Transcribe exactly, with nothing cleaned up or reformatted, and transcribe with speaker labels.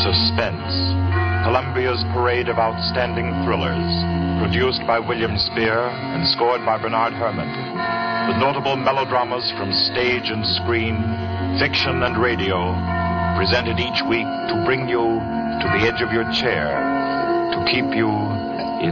Speaker 1: Suspense, Columbia's parade of outstanding thrillers, produced by William Spear and scored by Bernard Herrmann, with notable melodramas from stage and screen, fiction and radio, presented each week to bring you to the edge of your chair, to keep you in